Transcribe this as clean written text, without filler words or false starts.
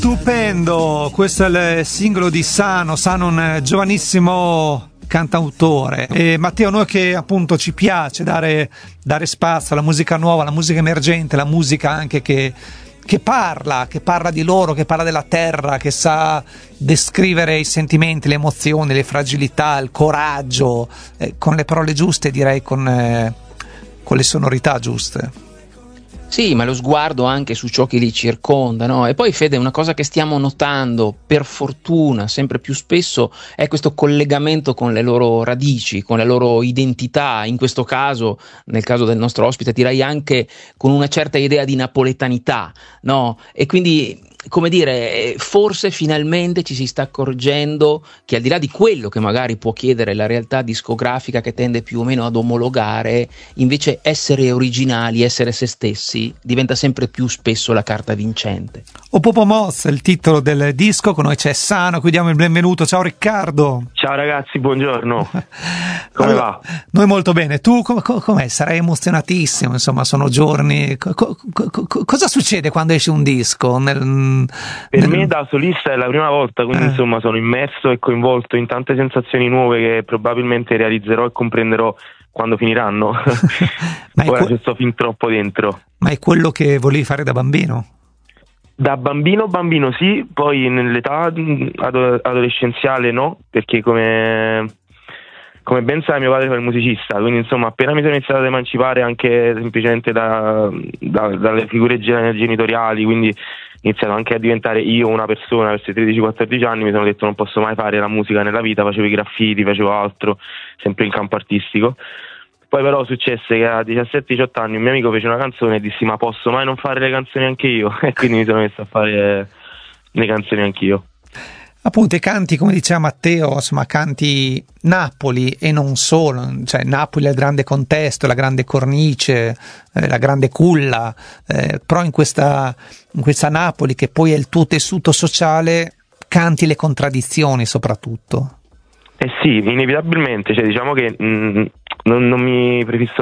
Stupendo, questo è il singolo di Sano, un giovanissimo cantautore. E Matteo, noi che appunto ci piace dare spazio alla musica nuova, alla musica emergente, la musica anche che parla di loro, che parla della terra, che sa descrivere i sentimenti, le emozioni, le fragilità, il coraggio, con le parole giuste, direi con le sonorità giuste. Sì, ma lo sguardo anche su ciò che li circonda, no? E poi, Fede, una cosa che stiamo notando, per fortuna, sempre più spesso, è questo collegamento con le loro radici, con la loro identità, in questo caso, nel caso del nostro ospite, direi anche con una certa idea di napoletanità, no? E quindi, come dire, forse finalmente ci si sta accorgendo che, al di là di quello che magari può chiedere la realtà discografica, che tende più o meno ad omologare, invece essere originali, essere se stessi, diventa sempre più spesso la carta vincente. Opopomos, il titolo del disco. Con noi c'è Sano, qui diamo il benvenuto. Ciao Riccardo. Ciao ragazzi, buongiorno. Come va? Noi molto bene. Tu com'è? Sarai emozionatissimo, insomma, sono giorni. Cosa succede quando esce un disco? Per me da solista è la prima volta, quindi insomma sono immerso e coinvolto in tante sensazioni nuove che probabilmente realizzerò e comprenderò quando finiranno. Ora ci sto fin troppo dentro. Ma è quello che volevi fare da bambino? Da bambino sì, poi nell'età adolescenziale no, perché come ben sai mio padre fa il musicista, quindi insomma appena mi sono iniziato ad emancipare anche semplicemente dalle figure genitoriali, quindi ho iniziato anche a diventare io una persona verso i 13-14 anni, mi sono detto non posso mai fare la musica nella vita, facevo i graffiti, facevo altro, sempre in campo artistico. Poi però successe che a 17-18 anni un mio amico fece una canzone e dissi ma posso mai non fare le canzoni anche io? E quindi mi sono messo a fare le canzoni anch'io. Appunto, canti, come diceva Matteo, insomma, canti Napoli e non solo, cioè Napoli è il grande contesto, la grande cornice, la grande culla, però in questa Napoli che poi è il tuo tessuto sociale, canti le contraddizioni soprattutto. Sì, inevitabilmente, cioè diciamo che non mi prefisso